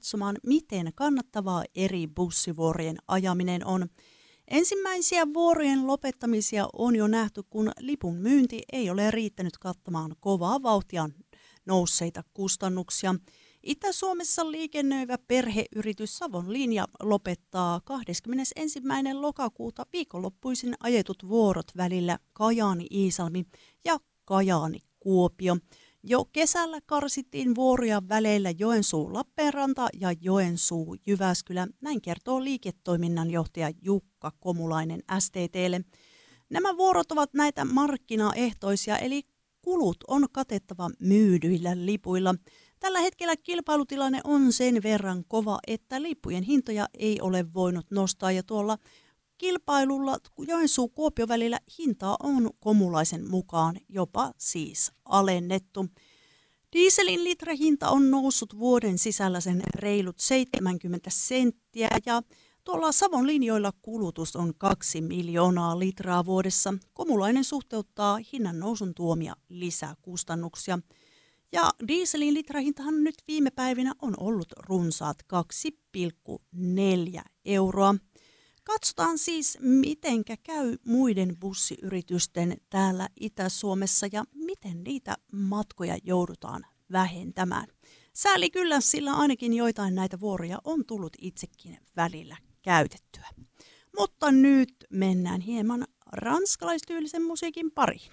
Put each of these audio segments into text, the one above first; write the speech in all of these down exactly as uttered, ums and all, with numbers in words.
katsomaan, miten kannattavaa eri bussivuorojen ajaminen on. Ensimmäisiä vuorojen lopettamisia on jo nähty, kun lipun myynti ei ole riittänyt kattamaan kovaa vauhtia nousseita kustannuksia. Itä-Suomessa liikennöivä perheyritys Savon linja lopettaa kahdeskymmenesensimmäinen lokakuuta viikonloppuisin ajetut vuorot välillä Kajaani-Iisalmi ja Kajaani-Kuopio. Jo kesällä karsittiin vuoroja väleillä Joensuu-Lappeenranta ja Joensuu-Jyväskylä, näin kertoo liiketoiminnanjohtaja Jukka Komulainen S T T:lle. Nämä vuorot ovat näitä markkinaehtoisia, eli kulut on katettava myydyillä lipuilla. Tällä hetkellä kilpailutilanne on sen verran kova, että lippujen hintoja ei ole voinut nostaa, ja tuolla kilpailulla Joensuu-Kuopio välillä hintaa on Komulaisen mukaan jopa siis alennettu. Dieselin litrahinta on noussut vuoden sisällä sen reilut seitsemänkymmentä senttiä ja tuolla Savon linjoilla kulutus on kaksi miljoonaa litraa vuodessa. Komulainen suhteuttaa hinnan nousun tuomia lisäkustannuksia. Ja dieselin litrahintahan nyt viime päivinä on ollut runsaat kaksi pilkku neljä euroa. Katsotaan siis, mitenkä käy muiden bussiyritysten täällä Itä-Suomessa ja miten niitä matkoja joudutaan vähentämään. Sääli kyllä, sillä ainakin joitain näitä vuoroja on tullut itsekin välillä käytettyä. Mutta nyt mennään hieman ranskalaistyylisen musiikin pariin.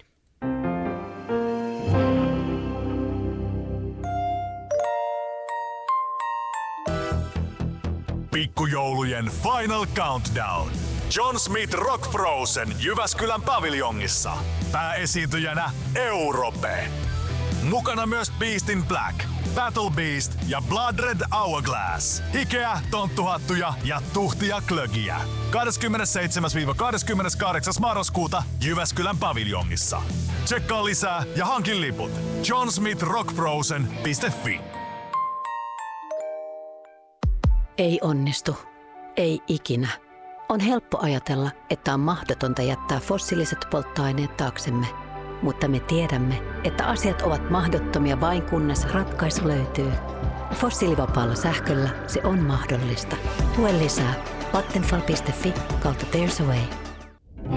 Pikkujoulujen Final Countdown. John Smith Rock Frozen Jyväskylän paviljongissa. Pääesiintyjänä Europe. Mukana myös Beast in Black, Battle Beast ja Blood Red Hourglass. Hikeä, tonttuhattuja ja tuhtia klögiä. kahdeskymmenesseitsemäs kahdeskymmeneskahdeksas marraskuuta Jyväskylän paviljongissa. Tsekkaa lisää ja hankin liput john smith rock frozen piste f i. Ei onnistu. Ei ikinä. On helppo ajatella, että on mahdotonta jättää fossiiliset polttoaineet taaksemme. Mutta me tiedämme, että asiat ovat mahdottomia vain kunnes ratkaisu löytyy. Fossiilivapaalla sähköllä se on mahdollista. Lue lisää vattenfall piste f i kautta There's a Way.